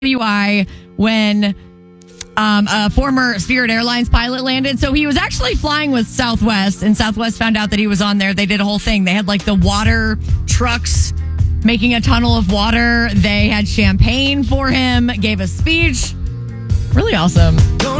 WI when a former Spirit Airlines pilot landed. So he was actually flying with Southwest, and Southwest found out that he was on there. They did a whole thing. They had like the water trucks making a tunnel of water. They had champagne for him, gave a speech. Really awesome.